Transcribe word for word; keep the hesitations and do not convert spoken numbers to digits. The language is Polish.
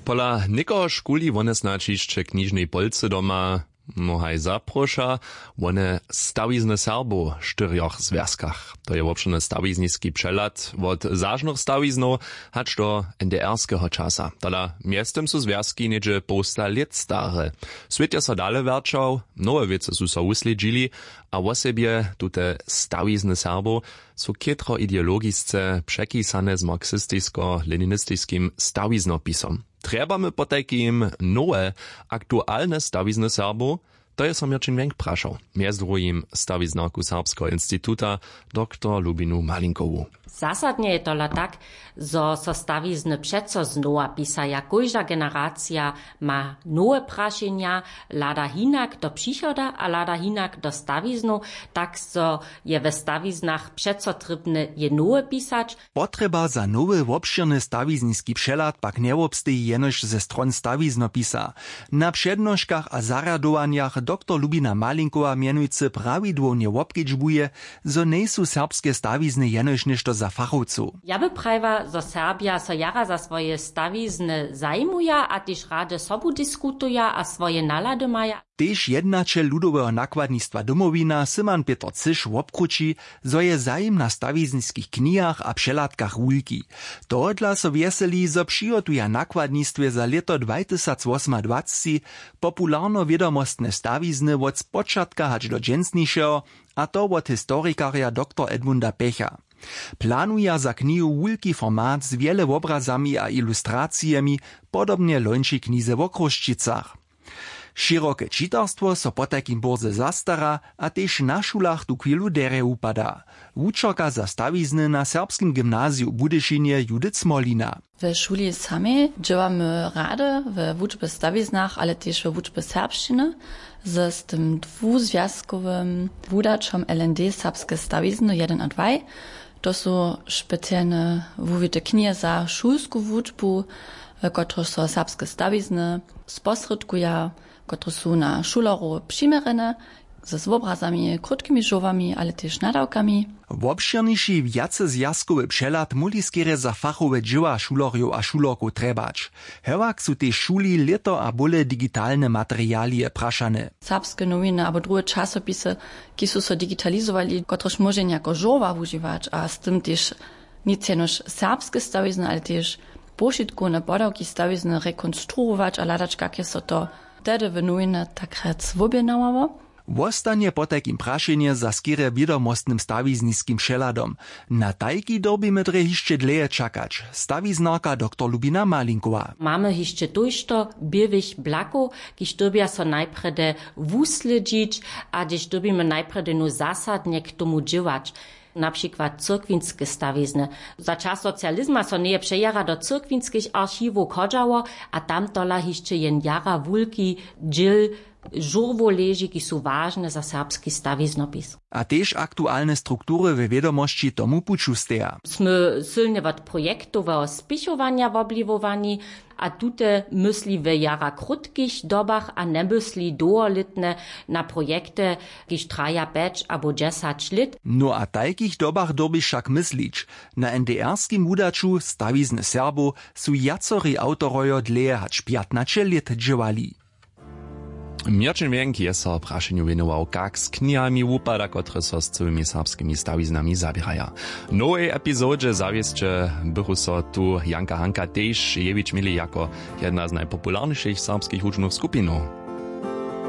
Pola nikoho škuli one snad jeszcze knižnej polce doma mnohaj zaproša, one stawizne Serbo w czterech związkach. To je obszerne stawizniski przelat od zażnych stawiznów, hacz do en de erskeho czasa. Tada miestem su związki niedzie posta lat stare. Svět je so dale verčał, mnohe wiece su so usledžili, a o sebie tute stawizne Serbo su kietro ideologisce przekisane z marksistisko-leninistiskim stawiznopisom. Trebamy po takim nowe, aktualne stawizne Serbo, to je som Mirčin Wenk prašał. Między drugim stawiznaku Serbskiego Instytuta doktor Lubinu Malinkowu. Zasadnie je to tak, zo so stawizny przeco znowa pisaja. Kojża generacja ma nowe prašenja, lada hinak do przychoda, a lada hinak do stawiznu, tak so je we stawiznach przeco trybne je nowe pisać. Potreba za nowy obširny stawizniski przelat pak nie obstoi jenož ze stron stawiznopisa. Na przednoškach a zaradowaniach doktor Lubina Malinkowa mianujcy prawidłownie obkedźbuje, zo nejsu serbskie stawizny jenož nešto za fachowców. Ja by prawa, zo Serbia so jara za swoje stawizny zajmuja, a też rade sobu diskutuja, a swoje nalady maja. Tež jednačel ludowego nakładnictwa Domowina Syman Peter Cyš obkruči, zo je zajim na stawizniskich knihach a přelatkach wulki. Tohodla so wieseli, zo přijotuja nakładnictwie za leto dwa tysiące dwadzieścia osem popularno wiedomostne stawizny od spočatka hač do dženstnišeho, a to od historikaria doktor Edmunda Pecha. Planuja za knihu wulki format z wiele obrazami a ilustracjami, podobnie lończy knize w Okruščicach. Široke čitarstwo so po takim borze zastara, a tež na šulach tu chwilu dere upada. Wučerka za stawizny na serbskim gimnaziu w Budyšinie Judith Smolina. W szuli samej działamy rade w wuczbie stawiznach, ale też w wuczbie serbszczyny z tym dwuzwiązkowym wudaczom L N D serbskie stawizny jeden a dwa. To są specjalne wuwite knie za szulską wuczbu, które są serbskie stawizny sposredkuja, które są na šuloru przymerene, ze obrazami, krótkimi żowami, ale też nadawkami. Obširnejší viacezjazkowy przelat muli skieре za fachowe dzieła šulorjów a šulorków trebać. Hewak su te šuli leto a bole digitalne materialie prašane. Serbskie nowiny albo drugie czasopisy, ki su so digitalizowali, kotreż może jako żowa używać, a z tym też nic jenoż serbskie stawizny, ale też pošitkovne podawki stawizny rekonstruować, a ladać, jakie so to wtedy w nowiny takrat zwobienało. Wostanie po takim prašenje za skieре wiedomostnym stawizniskim przeladom. Na tajki dobimy dre hišće dleje čakać. Stawiznarka doktor Lubina Malinkowa. Mamy hišće tujšto biewich blako, kiž dobia so najprede wusledzić, a gdyż dobimy najprede no zasadnie k tomu džiwać. Na przykład cyrkwinskie stawizny. Za czas socjalizma so nie przejara do cyrkwinskich archiwów chodzało, a tam tola hišće jen jara wulki, dżil, żurwo leży, ki su ważne za serbski stawiznopis. A też aktualne struktury we wiedomości tomu pučusteja. Sme silnie od projektowego spichowania wobliwowani, a tute myśli w jara krótkich dobach, a nie myśli długoletne na projekty, kiż traja pięć albo dziesięć lat. No a takich dobach dobi však myslić. Na en de erskim wudaczu stawizny Serbo su jacori autorojo dleje hač piętnaście lat dżewali. Mirčin Wenk je so prašenju venoval, kak s knihami upada, kotre so s całymi serbskimi stawiznami zabieraja. W nowej epizodze zawieszcze bychu so tu Janka Hanka tež jević mieli jako jedna z najpopularniejszych serbskich uczniów skupinów.